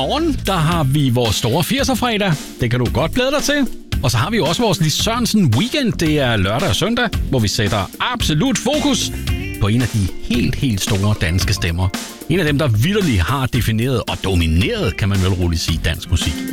morgen, der har vi vores store 80'er-fredag. Det kan du godt glæde dig til. Og så har vi jo også vores Lis Sørensen Weekend. Det er lørdag og søndag, hvor vi sætter absolut fokus på en af de helt store danske stemmer. En af dem, der vitterligt har defineret og domineret, kan man vel roligt sige, dansk musik